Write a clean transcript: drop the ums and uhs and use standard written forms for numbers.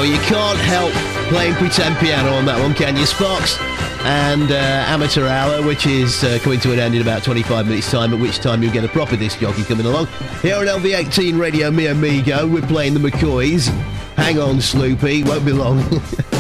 Well, you can't help playing pretend piano on that one, can you, Sparks? And Amateur Hour, which is coming to an end in about 25 minutes' time, at which time you'll get a proper disc jockey coming along. Here on LV18 Radio, me amigo, we're playing the McCoys. Hang on, Sloopy, won't be long.